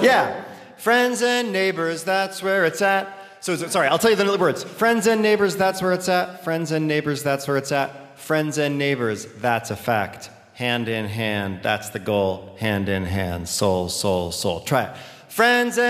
yeah. Friends and neighbors, that's where it's at. Sorry, I'll tell you the words. Friends and neighbors, that's where it's at. Friends and neighbors, that's where it's at. Friends and neighbors, that's a fact. Hand in hand, that's the goal. Hand in hand, soul, soul, soul. Try it. Friends and